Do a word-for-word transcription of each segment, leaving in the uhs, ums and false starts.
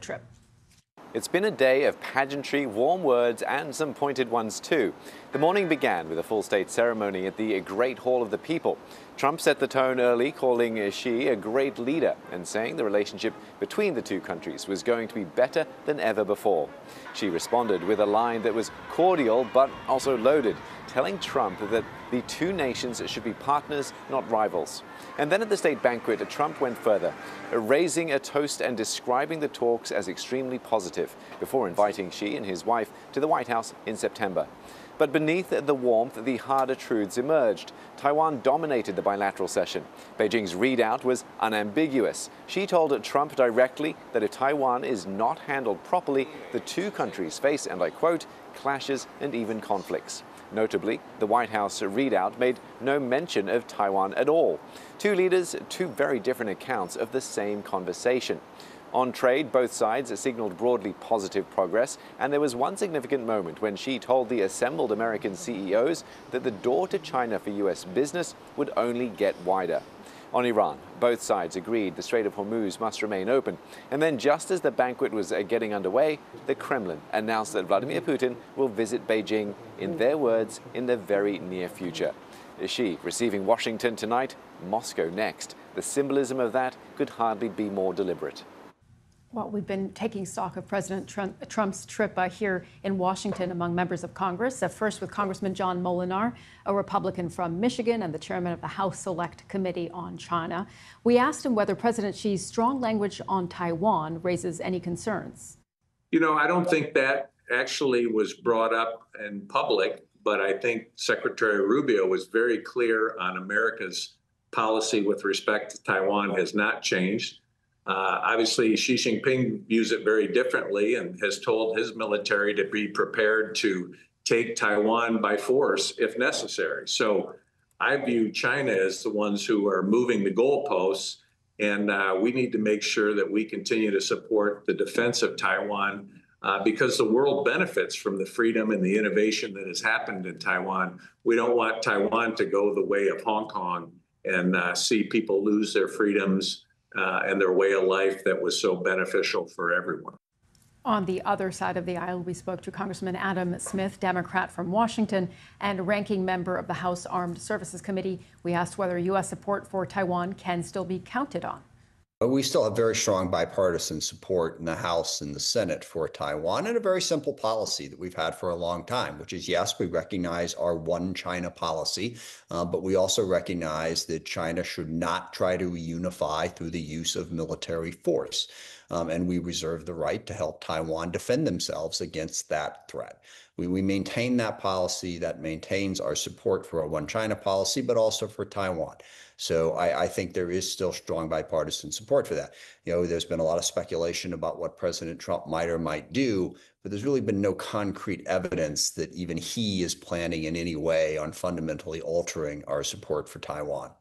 trip. It's been a day of pageantry, warm words, and some pointed ones too. The morning began with a full state ceremony at the Great Hall of the People. Trump set the tone early, calling Xi a great leader and saying the relationship between the two countries was going to be better than ever before. Xi responded with a line that was cordial but also loaded, telling Trump that the two nations should be partners, not rivals. And then at the state banquet, Trump went further, raising a toast and describing the talks as extremely positive, before inviting Xi and his wife to the White House in September. But beneath the warmth, the harder truths emerged. Taiwan dominated the bilateral session. Beijing's readout was unambiguous. Xi told Trump directly that if Taiwan is not handled properly, the two countries face, and I quote, clashes and even conflicts. Notably, the White House readout made no mention of Taiwan at all. Two leaders, two very different accounts of the same conversation. On trade, both sides signaled broadly positive progress, and there was one significant moment when Xi told the assembled American C E Os that the door to China for U S business would only get wider. On Iran, both sides agreed the Strait of Hormuz must remain open. And then just as the banquet was getting underway, the Kremlin announced that Vladimir Putin will visit Beijing, in their words, in the very near future. Xi receiving Washington tonight, Moscow next. The symbolism of that could hardly be more deliberate. Well, we've been taking stock of President Trump, Trump's trip uh, here in Washington among members of Congress. Uh, first with Congressman John Molinar, a Republican from Michigan and the chairman of the House Select Committee on China. We asked him whether President Xi's strong language on Taiwan raises any concerns. You know, I don't think that actually was brought up in public, but I think Secretary Rubio was very clear on America's policy with respect to Taiwan has not changed. Uh, obviously, Xi Jinping views it very differently and has told his military to be prepared to take Taiwan by force if necessary. So I view China as the ones who are moving the goalposts, and uh, we need to make sure that we continue to support the defense of Taiwan uh, because the world benefits from the freedom and the innovation that has happened in Taiwan. We don't want Taiwan to go the way of Hong Kong and uh, see people lose their freedoms Uh, and their way of life that was so beneficial for everyone. On the other side of the aisle, we spoke to Congressman Adam Smith, Democrat from Washington and ranking member of the House Armed Services Committee. We asked whether U S support for Taiwan can still be counted on. We still have very strong bipartisan support in the House and the Senate for Taiwan, and a very simple policy that we've had for a long time, which is, yes, we recognize our one China policy, uh, but we also recognize that China should not try to reunify through the use of military force. Um, and we reserve the right to help Taiwan defend themselves against that threat. We, we maintain that policy that maintains our support for a one China policy, but also for Taiwan. So I, I think there is still strong bipartisan support for that. You know, there's been a lot of speculation about what President Trump might or might do, but there's really been no concrete evidence that even he is planning in any way on fundamentally altering our support for Taiwan.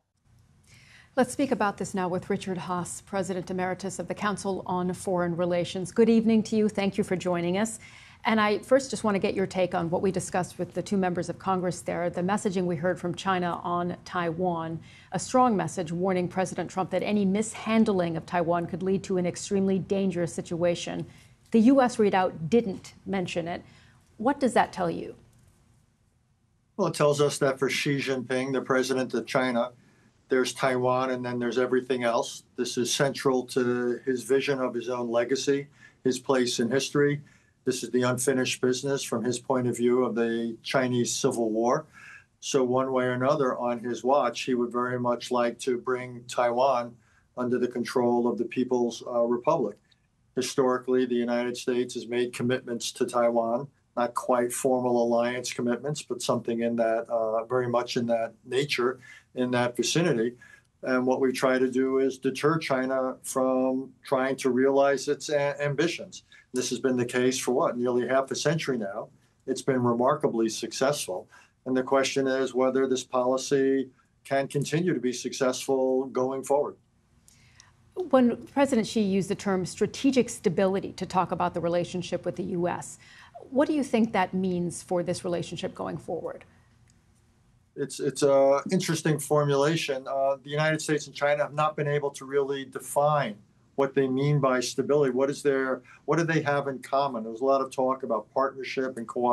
Let's speak about this now with Richard Haass, President Emeritus of the Council on Foreign Relations. Good evening to you. Thank you for joining us. And I first just want to get your take on what we discussed with the two members of Congress there, the messaging we heard from China on Taiwan, a strong message warning President Trump that any mishandling of Taiwan could lead to an extremely dangerous situation. The U S readout didn't mention it. What does that tell you? Well, it tells us that for Xi Jinping, the president of China, there's Taiwan and then there's everything else. This is central to his vision of his own legacy, his place in history. This is the unfinished business from his point of view of the Chinese Civil War. So one way or another, on his watch, he would very much like to bring Taiwan under the control of the People's uh, Republic. Historically, the United States has made commitments to Taiwan, not quite formal alliance commitments, but something in that, uh, very much in that nature, in that vicinity. And what we try to do is deter China from trying to realize its a- ambitions. This has been the case for what, nearly half a century now. It's been remarkably successful. And the question is whether this policy can continue to be successful going forward. When President Xi used the term strategic stability to talk about the relationship with the U S, what do you think that means for this relationship going forward? It's it's an interesting formulation. Uh, the United States and China have not been able to really define what they mean by stability. What is their, what do they have in common? There's a lot of talk about partnership and cooperation.